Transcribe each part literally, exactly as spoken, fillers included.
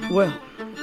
Well,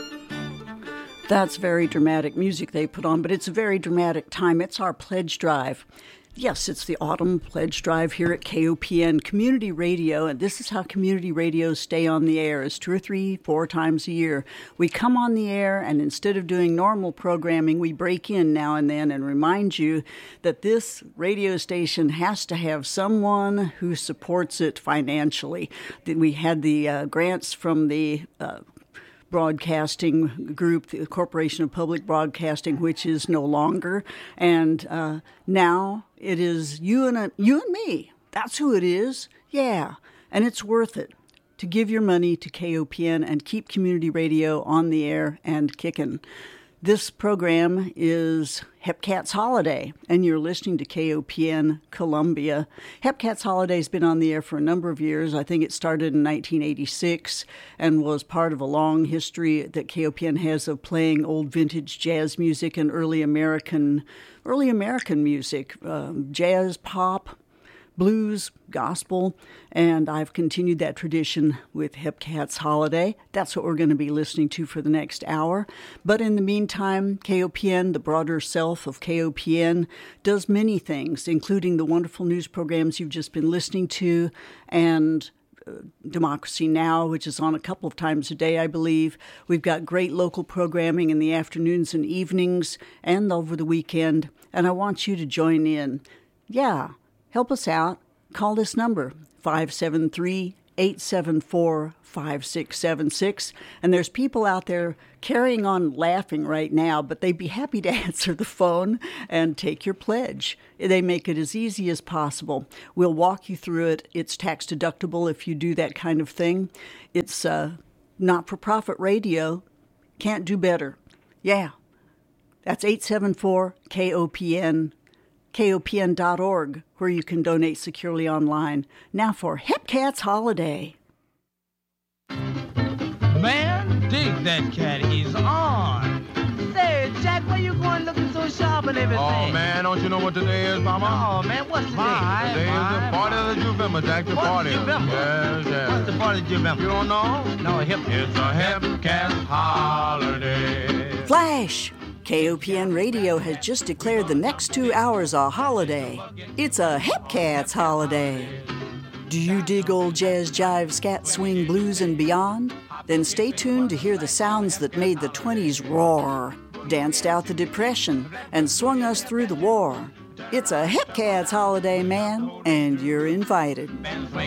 that's very dramatic music they put on, but it's a very dramatic time. It's our pledge drive. Yes, it's the autumn pledge drive here at K O P N Community Radio, and this is how community radios stay on the air. It's two or three, four times a year. We come on the air, and instead of doing normal programming, we break in now and then and remind you that this radio station has to have someone who supports it financially. We had the uh, grants from the uh, broadcasting group, the Corporation of Public Broadcasting, which is no longer. And uh, now it is you and a, you and me. That's who it is. Yeah. And it's worth it to give your money to K O P N and keep community radio on the air and kicking. This program is Hepcats Holiday, and you're listening to K O P N Columbia. Hepcats Holiday has been on the air for a number of years. I think it started in nineteen eighty-six and was part of a long history that K O P N has of playing old vintage jazz music and early American, early American music, um, jazz, pop, blues, gospel, and I've continued that tradition with Hepcats Holiday. That's what we're going to be listening to for the next hour. But in the meantime, K O P N, the broader self of K O P N, does many things, including the wonderful news programs you've just been listening to, and uh, Democracy Now!, which is on a couple of times a day, I believe. We've got great local programming in the afternoons and evenings and over the weekend, and I want you to join in. Yeah. Help us out. Call this number, five seven three, eight seven four, five six seven six. And there's people out there carrying on laughing right now, but they'd be happy to answer the phone and take your pledge. They make it as easy as possible. We'll walk you through it. It's tax deductible if you do that kind of thing. It's uh, not-for-profit radio. Can't do better. Yeah. That's eight seven four K O P N. K O P N dot org, where you can donate securely online. Now for Hepcats Holiday. Man, dig that cat. He's on. Say, Jack, where you going looking so sharp and everything? Oh, man, don't you know what today is, Mama? Oh, man, what's today? My, today my, is the party my. of the Juvember, Jack, the what's party. What's the Juvember? Yes, yes. What's the party of Juvember? You don't know? No, hip. It's a Hepcats Holiday. Flash! K O P N Radio has just declared the next two hours a holiday. It's a Hepcats Holiday. Do you dig old jazz, jive, scat, swing, blues, and beyond? Then stay tuned to hear the sounds that made the twenties roar, danced out the Depression, and swung us through the war. It's a Hepcats Holiday, man, and you're invited.